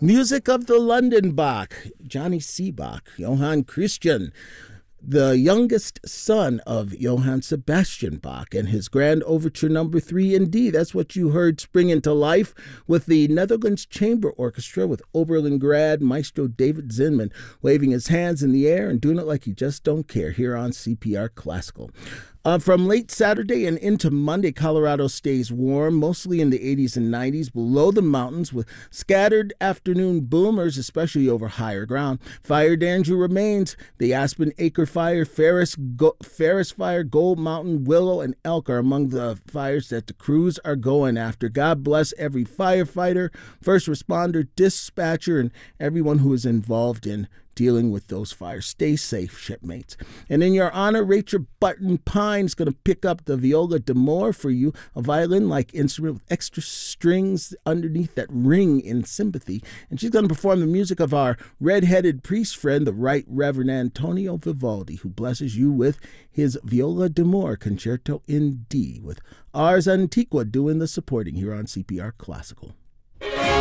Music of the London Bach, Johnny C. Bach, Johann Christian, the youngest son of Johann Sebastian Bach, and his Grand Overture Number 3 in D. That's what you heard spring into life with the Netherlands Chamber Orchestra with Oberlin grad Maestro David Zinman waving his hands in the air and doing it like he just don't care here on CPR Classical. From late Saturday and into Monday, Colorado stays warm, mostly in the 80s and 90s, below the mountains with scattered afternoon boomers, especially over higher ground. Fire danger remains. The Aspen Acre Fire, Ferris Fire, Gold Mountain, Willow, and Elk are among the fires that the crews are going after. God bless every firefighter, first responder, dispatcher, and everyone who is involved in dealing with those fires. Stay safe, shipmates. And in your honor, Rachel Button Pine is going to pick up the viola d'amore for you, a violin-like instrument with extra strings underneath that ring in sympathy. And she's going to perform the music of our red-headed priest friend, the Right Reverend Antonio Vivaldi, who blesses you with his viola d'amore concerto in D, with Ars Antiqua doing the supporting here on CPR Classical.